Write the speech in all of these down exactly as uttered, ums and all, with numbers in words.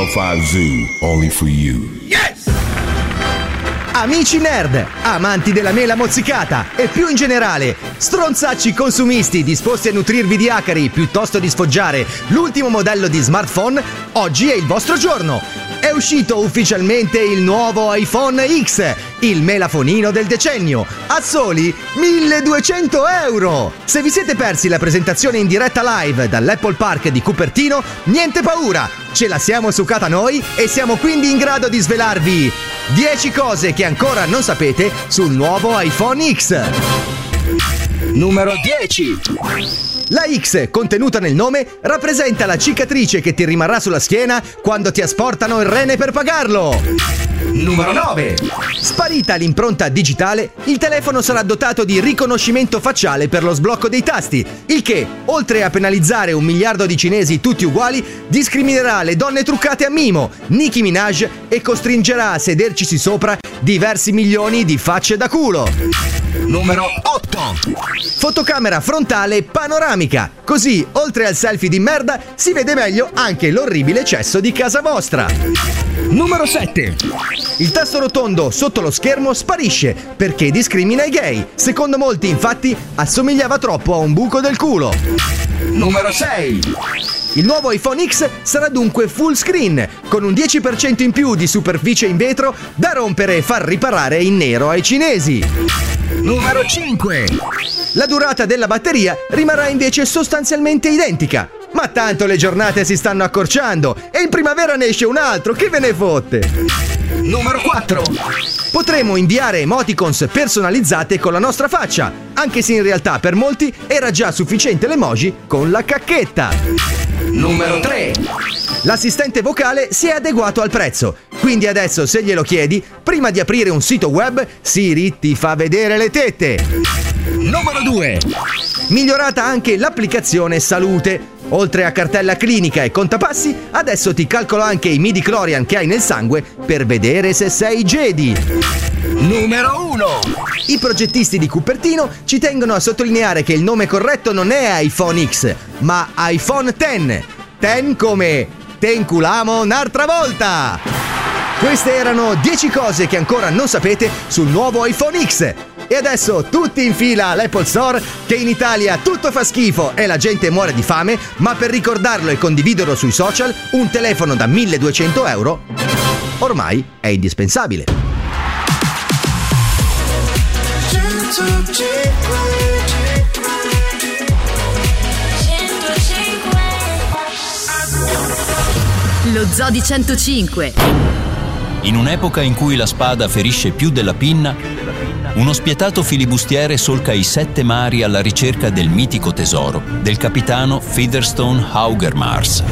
centocinque Zoo, only for you. Yes! Amici nerd, amanti della mela mozzicata e più in generale, stronzacci consumisti disposti a nutrirvi di acari piuttosto di sfoggiare l'ultimo modello di smartphone, oggi è il vostro giorno. È uscito ufficialmente il nuovo iPhone X, il melafonino del decennio, a soli milleduecento euro! Se vi siete persi la presentazione in diretta live dall'Apple Park di Cupertino, niente paura, ce la siamo succata noi e siamo quindi in grado di svelarvi dieci cose che ancora non sapete sul nuovo iPhone X. Numero dieci. La X, contenuta nel nome, rappresenta la cicatrice che ti rimarrà sulla schiena quando ti asportano il rene per pagarlo. Numero nove. Sparita l'impronta digitale, il telefono sarà dotato di riconoscimento facciale per lo sblocco dei tasti, il che, oltre a penalizzare un miliardo di cinesi tutti uguali, discriminerà le donne truccate a mimo, Nicki Minaj, e costringerà a sedercisi sopra diversi milioni di facce da culo. Numero otto. Fotocamera frontale panoramica. Così, oltre al selfie di merda, si vede meglio anche l'orribile cesso di casa vostra. Numero sette. Il tasto rotondo sotto lo schermo sparisce perché discrimina i gay. Secondo molti, infatti, assomigliava troppo a un buco del culo. Numero sei. Il nuovo iPhone X sarà dunque full screen, con un dieci per cento in più di superficie in vetro da rompere e far riparare in nero ai cinesi. Numero cinque. La durata della batteria rimarrà invece sostanzialmente identica. Ma tanto le giornate si stanno accorciando e in primavera ne esce un altro, che ve ne fotte? Numero quattro. Potremo inviare emoticons personalizzate con la nostra faccia, anche se in realtà per molti era già sufficiente l'emoji con la cacchetta. Numero tre. L'assistente vocale si è adeguato al prezzo, quindi adesso se glielo chiedi, prima di aprire un sito web, Siri ti fa vedere le tette. Numero due. Migliorata anche l'applicazione Salute. Oltre a cartella clinica e contapassi, adesso ti calcolo anche i midi-chlorian che hai nel sangue per vedere se sei Jedi. Numero uno. I progettisti di Cupertino ci tengono a sottolineare che il nome corretto non è iPhone X, ma iPhone X. Ten come te inculamo un'altra volta! Queste erano dieci cose che ancora non sapete sul nuovo iPhone X. E adesso tutti in fila all'Apple Store, che in Italia tutto fa schifo e la gente muore di fame, ma per ricordarlo e condividerlo sui social, un telefono da milleduecento euro ormai è indispensabile. Lo Zoo di centocinque. In un'epoca in cui la spada ferisce più della pinna, uno spietato filibustiere solca i sette mari alla ricerca del mitico tesoro del capitano Featherstone Haugermars.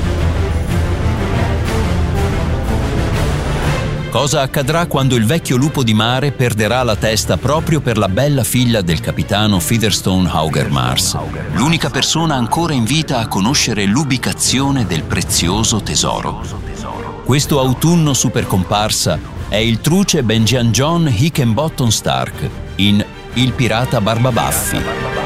Cosa accadrà quando il vecchio lupo di mare perderà la testa proprio per la bella figlia del capitano Featherstone Haugermars, l'unica persona ancora in vita a conoscere l'ubicazione del prezioso tesoro? Questo autunno supercomparsa è il truce Benjamin John Hickenbottom Stark in Il pirata Barbabaffi.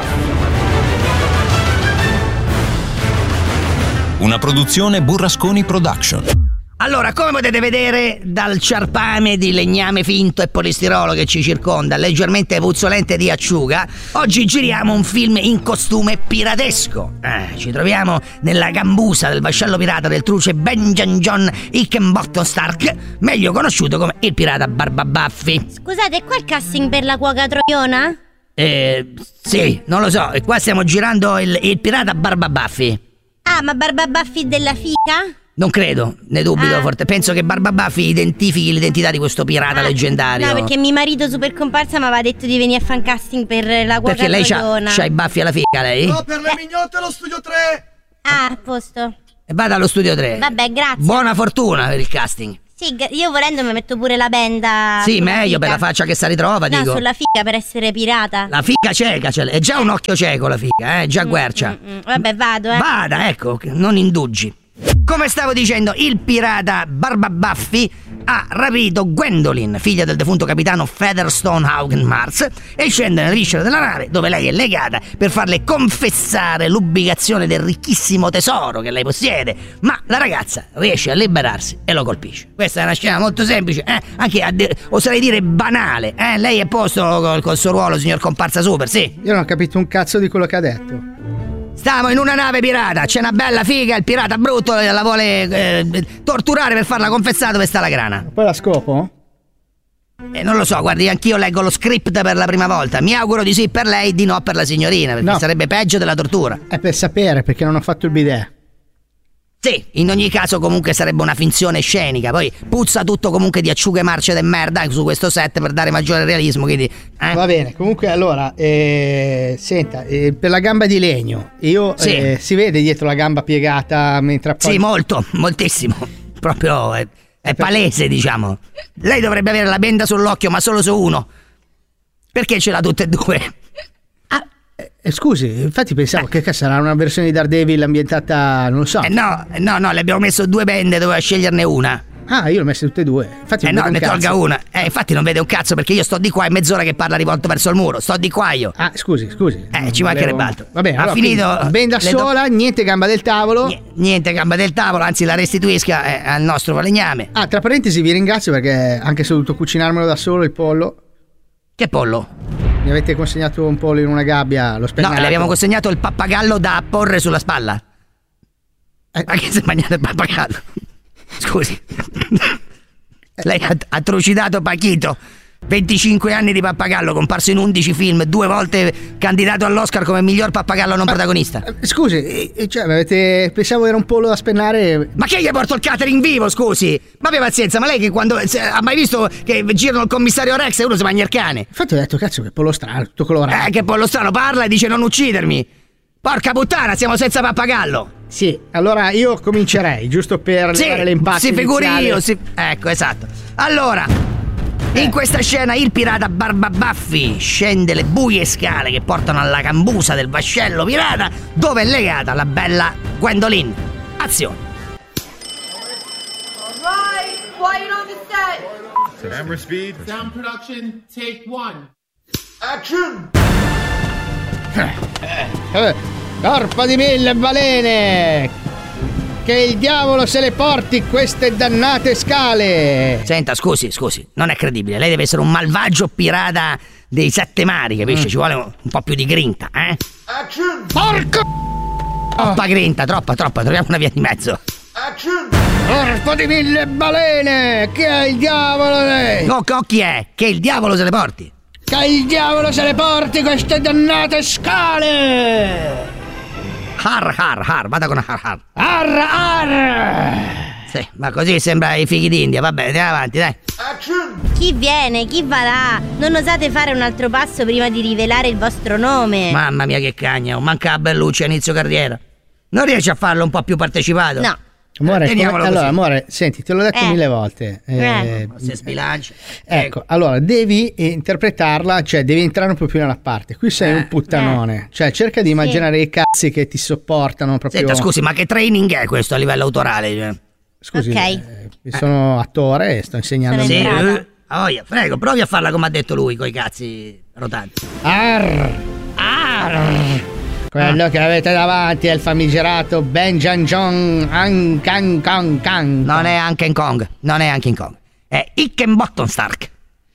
Una produzione Burrasconi Production. Allora, come potete vedere dal ciarpame di legname finto e polistirolo che ci circonda, leggermente puzzolente di acciuga, oggi giriamo un film in costume piratesco. Eh, ci troviamo nella gambusa del vascello pirata del truce Benjamin John Hickenbottom Stark, meglio conosciuto come il pirata Barbabaffi. Scusate, è qua il casting per la cuoca troiona? Eh, sì, non lo so, e qua stiamo girando il, il pirata Barbabaffi. Ah, ma Barbabaffi della fica? Non credo, ne dubito ah. forte. Penso che Barbabaffi identifichi l'identità di questo pirata ah, leggendario. No, perché mio marito super comparsa mi aveva detto di venire a fare un casting per la cuoca Perché lei c'ha, c'ha i baffi alla figa, lei? No, per le mignotte allo studio tre. Ah, a posto. E vada allo studio tre. Vabbè, grazie. Buona fortuna per il casting. Sì, io volendo mi metto pure la benda. Sì, meglio fica. Per la faccia che si ritrova, no, dico. sulla figa per essere pirata. La figa cieca, cioè, è già un occhio cieco la figa, eh, già mm, guercia. Mm, mm. Vabbè, vado, eh. Vada, ecco, non indugi. Come stavo dicendo, il pirata Barbabaffi ha rapito Gwendolyn, figlia del defunto capitano Featherstone Haugenmars, e scende nelle viscere della nave, dove lei è legata, per farle confessare l'ubicazione del ricchissimo tesoro che lei possiede, ma la ragazza riesce a liberarsi e lo colpisce. Questa è una scena molto semplice, eh? Anche a de- oserei dire banale, eh? Lei è a posto col, col suo ruolo, signor comparsa super, sì? Io non ho capito un cazzo di quello che ha detto. Stiamo in una nave pirata, c'è una bella figa, il pirata brutto la vuole eh, torturare per farla confessare dove sta la grana. Poi la scopo? Eh, non lo so, guardi, anch'io leggo lo script per la prima volta. Mi auguro di sì per lei, di no per la signorina, perché no. sarebbe peggio della tortura. È per sapere, perché non ho fatto il bidet. Sì, in ogni caso comunque sarebbe una finzione scenica. Poi puzza tutto comunque di acciughe marce de merda su questo set per dare maggiore realismo, quindi eh? Va bene, comunque allora eh, senta, eh, per la gamba di legno io sì. eh, si vede dietro la gamba piegata mentre appoggia... Sì, molto, moltissimo. Proprio è, è palese, diciamo. Lei dovrebbe avere la benda sull'occhio, ma solo su uno. Perché ce l'ha tutte e due? Eh, scusi, infatti pensavo eh. che sarà una versione di Daredevil ambientata, non lo so. Eh no, no, no, le abbiamo messo due bende, doveva sceglierne una. Ah, io l'ho messe tutte e due. Infatti eh non no, ne un tolga cazzo. una. Eh, infatti non vede un cazzo perché io sto di qua, è mezz'ora che parla rivolto verso il muro. Sto di qua io. Ah, scusi, scusi. Eh, ci mancherebbe altro. Va bene, ha allora, finito. Benda sola, do... niente gamba del tavolo. N- niente gamba del tavolo, anzi la restituisca eh, al nostro falegname. Ah, tra parentesi vi ringrazio perché anche se ho dovuto cucinarmelo da solo il pollo. Che pollo? Mi avete consegnato un pollo in una gabbia, lo spegnato. No, le abbiamo consegnato il pappagallo da apporre sulla spalla. Eh. Anche se mangiate il pappagallo. Scusi. Lei ha, ha trucidato Pachito. venticinque anni di pappagallo, comparso in undici film, due volte candidato all'Oscar come miglior pappagallo non protagonista. Scusi, cioè, avete... pensavo era un pollo da spennare. Ma che gli porto il catering vivo, scusi? Ma abbia pazienza, ma lei che quando ha mai visto che girano il commissario Rex e uno si mangia il cane? Infatti ho detto, cazzo, che pollo strano, tutto colorato. Eh, che pollo strano, parla e dice non uccidermi. Porca puttana, siamo senza pappagallo. Sì, allora io comincerei, giusto per sì, levare l'impatto si figuri iniziale. io, si... ecco, esatto. Allora... in questa scena il pirata Barbabaffi scende le buie scale che portano alla cambusa del vascello pirata dove è legata la bella Gwendolyn. Azione. Alright, quiet on the set. Camera speed. Sound production, take one. Action! Eh, corpo di mille balene! Che il diavolo se le porti queste dannate scale! Senta, scusi, scusi, non è credibile. Lei deve essere un malvagio pirata dei sette mari, capisce? Mm. Ci vuole un, un po' più di grinta, eh? Action! Porco! Troppa grinta, troppa, troppa, troviamo una via di mezzo. Action! Corpo di mille balene! Che è il diavolo lei? No, chi è? Che il diavolo se le porti! Che il diavolo se le porti queste dannate scale! Har har har, vada con har har. Ar ar! Sì, ma così sembra i fighi d'India, vabbè, andiamo avanti, dai. Action! Chi viene? Chi va là? Non osate fare un altro passo prima di rivelare il vostro nome? Mamma mia che cagna, manca la Bellucci a inizio carriera. Non riesci a farlo un po' più partecipato? No. Amore, come, Teniamolo allora così. amore, senti, te l'ho detto Eh. mille volte. Eh, Eh. Se sbilancia. Ecco, allora devi interpretarla, cioè devi entrare un po' più nella parte. Qui sei Eh. un puttanone, cioè cerca di immaginare i cazzi che ti sopportano proprio. Senta, scusi, ma che training è questo a livello autorale? Cioè? Scusi, Ok. eh, sono attore e sto insegnando. Sono Sì, entrata. eh, oh, yeah, prego, provi a farla come ha detto lui, coi cazzi rotanti. Ar, ar. Quello che avete davanti è il famigerato Benjan John Ang Kang Kang Kang. Non è anche in Kong, non è anche in Kong. È Hickenbottom Stark.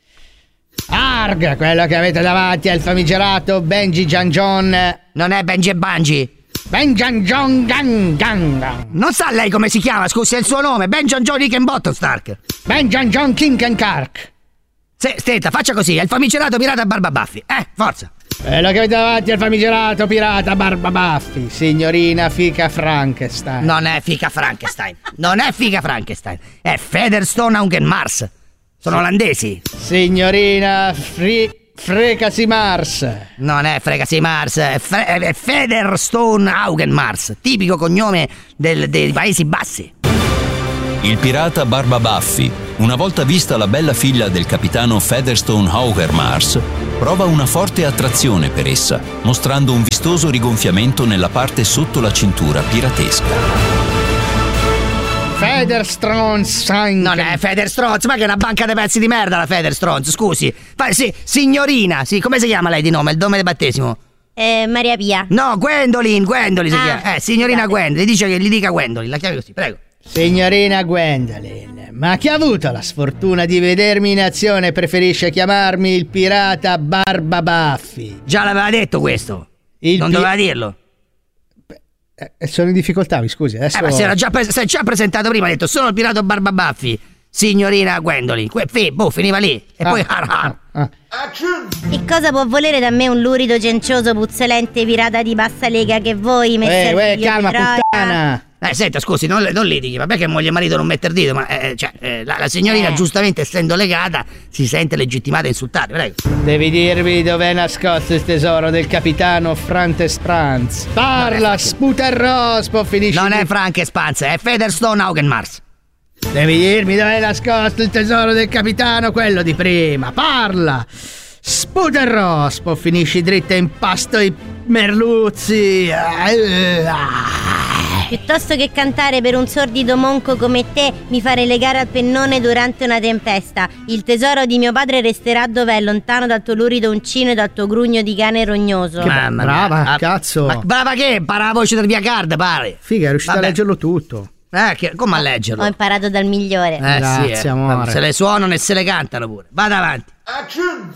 Arg, quello che avete davanti è il famigerato Benji Jan John. Non è Benji e Bungie. Benjan John Gang Gang. Non sa lei come si chiama, scusi, è il suo nome, Benjamin John Hickenbottom Stark. Benjan John King and Kark. Sì, stetta, faccia così, è il famigerato pirata Barbabaffi. Eh, forza. Quello che avete davanti è il famigerato pirata Barbabaffi, signorina Fica Frankenstein. Non è Fica Frankenstein. Non è Fica Frankenstein. È Featherstone Haugenmars. Sono olandesi. Signorina Fri... Frecasi Mars. Non è Frecasi Mars, è, Fre- è Featherstone Haugenmars, tipico cognome del- dei Paesi Bassi. Il pirata Barbabaffi, una volta vista la bella figlia del capitano Featherstone Haugenmars, prova una forte attrazione per essa, mostrando un vistoso rigonfiamento nella parte sotto la cintura piratesca. Federstrons. Non è Federstrons, ma che è una banca di pezzi di merda la Federstrons, scusi. Fa, sì, signorina, sì, come si chiama lei di nome? Il nome di battesimo? Eh, Maria Pia. No, Gwendolyn, Gwendolyn si Ah, chiama. Eh, signorina scusate. Gwendolyn, dice che gli dica Gwendolyn, la chiami così, prego. Signorina Gwendolyn, ma chi ha avuto la sfortuna di vedermi in azione preferisce chiamarmi il pirata Barbabaffi? Già l'aveva detto questo. Il non pi- doveva dirlo. Eh, sono in difficoltà, mi scusi. Adesso... Eh, ma si era già, pre- si è già presentato prima, ha detto sono il pirata Barbabaffi, signorina Gwendolyn. Que- fi- boh, finiva lì. E Ah, poi ah, ah. Action! E cosa può volere da me un lurido, cencioso, puzzolente pirata di bassa lega che voi, Eh, messer uè, figlio calma, di Troia? puttana. Eh, senta, scusi, non, non litighi, vabbè che moglie e marito non metter dito, ma eh, cioè, eh, la, la signorina, Eh. giustamente essendo legata, si sente legittimata a insultare, prego. Devi dirmi dov'è nascosto il tesoro del capitano Frantes Franz. Parla, sputa il rospo, finisci. Non di- è Frank e Spanze, è Featherstone Augenmars. Devi dirmi dov'è nascosto il tesoro del capitano, quello di prima. Parla! Sputa il rospo, finisci dritta in pasto ai merluzzi. Piuttosto che cantare per un sordido monco come te, mi farei legare al pennone durante una tempesta. Il tesoro di mio padre resterà dov'è, lontano dal tuo lurido uncino e dal tuo grugno di cane rognoso. Che Mamma brava, mia. Ah, cazzo. Ma brava che? Impara la voce del via card, pare. Figa, è riuscita Vabbè. a leggerlo tutto. Eh, che, come a leggerlo? Ho imparato dal migliore. Eh Grazie, sì, eh. amore. Se le suonano e se le cantano pure. Vada avanti. Action!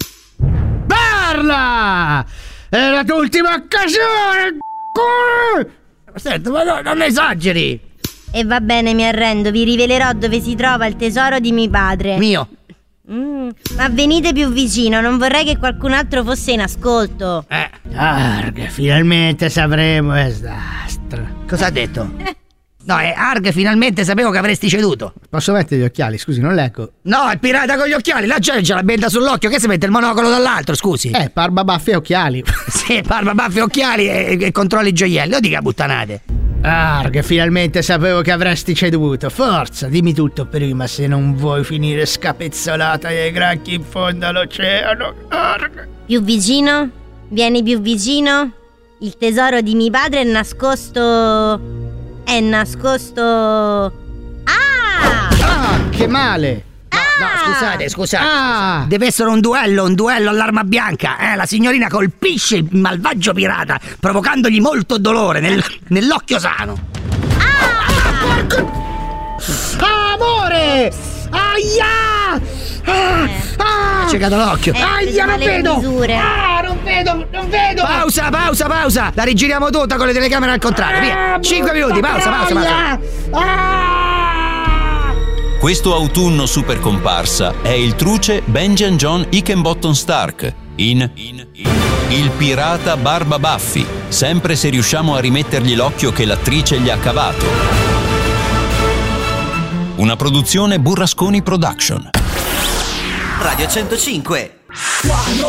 Parla! È la tua ultima occasione! Senta, ma no, non esageri. E va bene, mi arrendo, vi rivelerò dove si trova il tesoro di mio padre. Mio. Mm, ma venite più vicino, non vorrei che qualcun altro fosse in ascolto. Eh, Arg, finalmente sapremo esastra. cosa ha detto? No, è Arg, finalmente sapevo che avresti ceduto. Posso mettere gli occhiali? Scusi, non leggo. No, il pirata con gli occhiali, la gente c'ha la benda sull'occhio, che si mette il monocolo dall'altro, scusi? Eh, barba baffi e occhiali. Sì, barba, baffi, occhiali e, e controlli i gioielli, non dica puttanate. Arg, finalmente sapevo che avresti ceduto. Forza, dimmi tutto prima se non vuoi finire scapezzolata ai granchi in fondo all'oceano. Arg. Più vicino? Vieni più vicino? Il tesoro di mio padre è nascosto... È nascosto... Ah! Ah, che male. No, no, scusate, scusate. Ah. Deve essere un duello, un duello all'arma bianca. Eh, la signorina colpisce il malvagio pirata, provocandogli molto dolore nel- nell'occhio sano. Ah, amore! Aia! Ah, ah. Ci è caduto l'occhio. Eh, Aia, non le vedo! misure. Ah, non vedo, non vedo! Pausa, pausa, pausa. La rigiriamo tutta con le telecamere al contrario. Via. Cinque minuti, pausa, pausa, pausa. Aia. Ah. Questo autunno super comparsa è il truce Benjamin John Hickenbottom Stark in, in, in Il pirata Barba Baffi, sempre se riusciamo a rimettergli l'occhio che l'attrice gli ha cavato. Una produzione Burrasconi Production. Radio centocinque.